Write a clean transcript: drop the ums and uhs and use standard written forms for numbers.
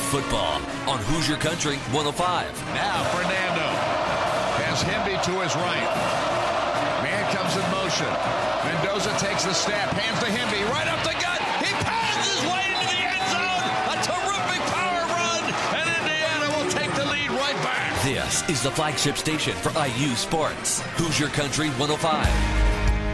football on Hoosier Country 105. Now Fernando has Hemby to his right. Man comes in motion. Mendoza takes the snap, hands to Hemby, right up the gut. He pounds his way into the end zone. A terrific power run, and Indiana will take the lead right back. This is the flagship station for IU Sports. Hoosier Country 105.